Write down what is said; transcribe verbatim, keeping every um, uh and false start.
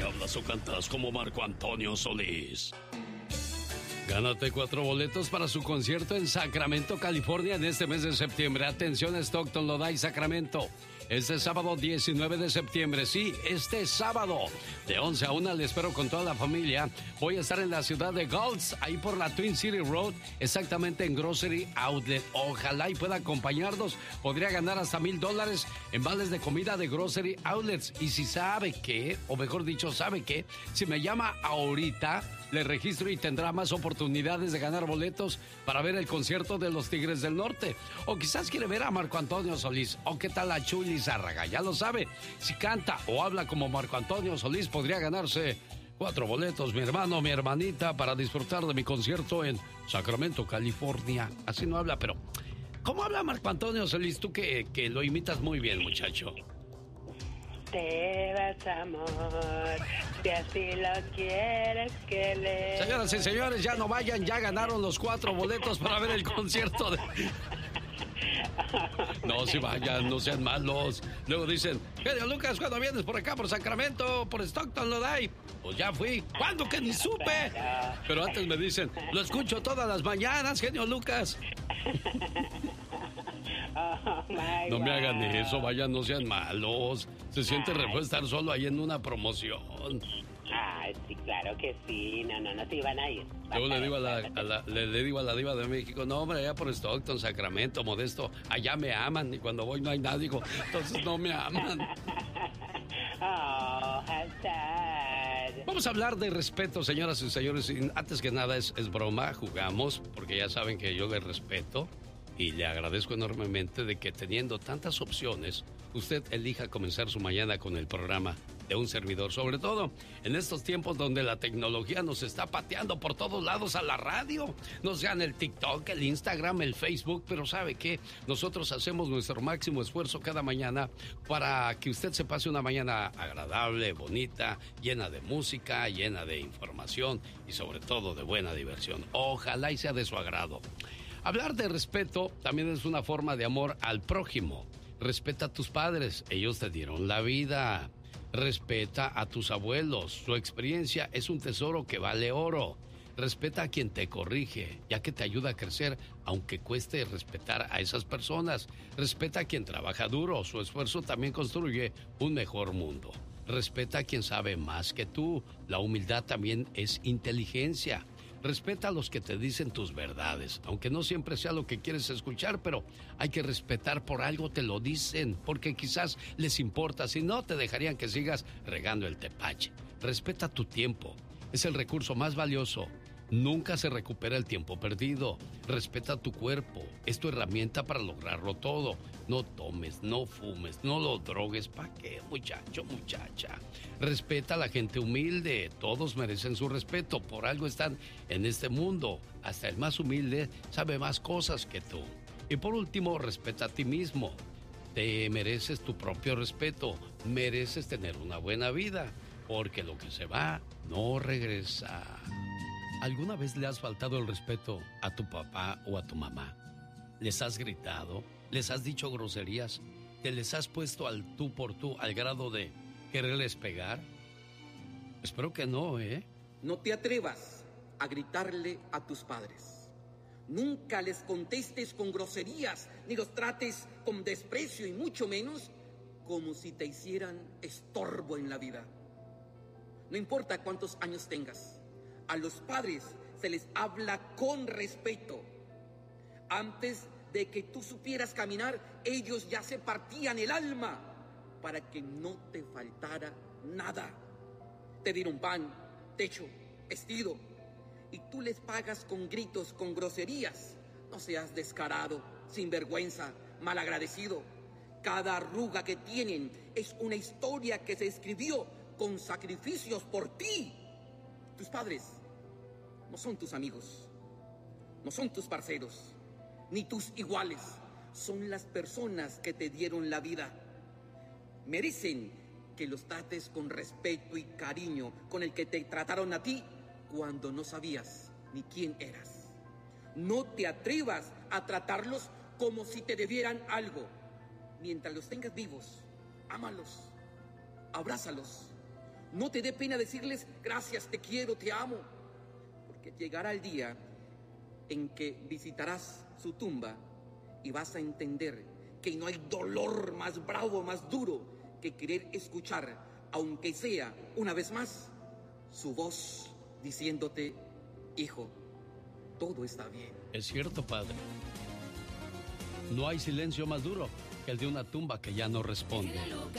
hablas o cantas como Marco Antonio Solís. Gánate cuatro boletos para su concierto en Sacramento, California, en este mes de septiembre. Atención, Stockton, Lodi, Sacramento. Este sábado diecinueve de septiembre, sí, este sábado, de once a una, le espero con toda la familia. Voy a estar en la ciudad de Gulch, ahí por la Twin City Road, exactamente en Grocery Outlet. Ojalá y pueda acompañarnos. Podría ganar hasta mil dólares en vales de comida de Grocery Outlets. Y si sabe qué, o mejor dicho, sabe qué, si me llama ahorita, le registro y tendrá más oportunidades de ganar boletos para ver el concierto de los Tigres del Norte. O quizás quiere ver a Marco Antonio Solís. O qué tal a Chuli Zárraga, ya lo sabe. Si canta o habla como Marco Antonio Solís, podría ganarse cuatro boletos, mi hermano, mi hermanita, para disfrutar de mi concierto en Sacramento, California. Así no habla, pero ¿cómo habla Marco Antonio Solís? Tú que, que lo imitas muy bien, muchacho. Te vas, amor, si así lo quieres que le... Señoras y señores, ya no vayan, ya ganaron los cuatro boletos para ver el concierto de... No, si vayan, no sean malos. Luego dicen, genio Lucas, ¿cuándo vienes por acá, por Sacramento, por Stockton, Lodi? Pues ya fui. ¿Cuándo que ni supe? Pero antes me dicen, lo escucho todas las mañanas, genio Lucas. Oh, no me hagan eso, vayan, no sean malos. Se siente re estar solo ahí en una promoción. Ah, sí, claro que sí. No, no, no se iban a ir. Yo le digo a la, a la, le, le digo a la diva de México, no, hombre, allá por Stockton, Sacramento, Modesto, allá me aman. Y cuando voy no hay nadie, digo, entonces no me aman. Oh, vamos a hablar de respeto, señoras y señores. Y antes que nada es, es broma, jugamos, porque ya saben que yo les respeto. Y le agradezco enormemente de que teniendo tantas opciones, usted elija comenzar su mañana con el programa de un servidor. Sobre todo en estos tiempos donde la tecnología nos está pateando por todos lados a la radio. Nos gana el TikTok, el Instagram, el Facebook. Pero ¿sabe qué? Nosotros hacemos nuestro máximo esfuerzo cada mañana para que usted se pase una mañana agradable, bonita, llena de música, llena de información y sobre todo de buena diversión. Ojalá y sea de su agrado. Hablar de respeto también es una forma de amor al prójimo. Respeta a tus padres, ellos te dieron la vida. Respeta a tus abuelos, su experiencia es un tesoro que vale oro. Respeta a quien te corrige, ya que te ayuda a crecer, aunque cueste respetar a esas personas. Respeta a quien trabaja duro, su esfuerzo también construye un mejor mundo. Respeta a quien sabe más que tú, la humildad también es inteligencia. Respeta a los que te dicen tus verdades, aunque no siempre sea lo que quieres escuchar, pero hay que respetar, por algo te lo dicen, porque quizás les importa, si no te dejarían que sigas regando el tepache. Respeta tu tiempo, es el recurso más valioso. Nunca se recupera el tiempo perdido. Respeta tu cuerpo, es tu herramienta para lograrlo todo. No tomes, no fumes, no lo drogues. ¿Para qué, muchacho, muchacha? Respeta a la gente humilde, todos merecen su respeto, por algo están en este mundo. Hasta el más humilde sabe más cosas que tú. Y por último, respeta a ti mismo. Te mereces tu propio respeto, mereces tener una buena vida, porque lo que se va no regresa. ¿Alguna vez le has faltado el respeto a tu papá o a tu mamá? ¿Les has gritado? ¿Les has dicho groserías? ¿Te les has puesto al tú por tú al grado de quererles pegar? Espero que no, ¿eh? No te atrevas a gritarle a tus padres. Nunca les contestes con groserías, ni los trates con desprecio y mucho menos como si te hicieran estorbo en la vida. No importa cuántos años tengas. A los padres se les habla con respeto. Antes de que tú supieras caminar, ellos ya se partían el alma para que no te faltara nada. Te dieron pan, techo, vestido, y tú les pagas con gritos, con groserías. No seas descarado, sinvergüenza, malagradecido. Cada arruga que tienen es una historia que se escribió con sacrificios por ti. Tus padres no son tus amigos, no son tus parceros, ni tus iguales. Son las personas que te dieron la vida. Merecen que los trates con respeto y cariño con el que te trataron a ti cuando no sabías ni quién eras. No te atrevas a tratarlos como si te debieran algo. Mientras los tengas vivos, ámalos, abrázalos. No te dé pena decirles gracias, te quiero, te amo, porque llegará el día en que visitarás su tumba y vas a entender que no hay dolor más bravo, más duro que querer escuchar, aunque sea una vez más, su voz diciéndote: hijo, todo está bien. Es cierto, padre. No hay silencio más duro que el de una tumba que ya no responde.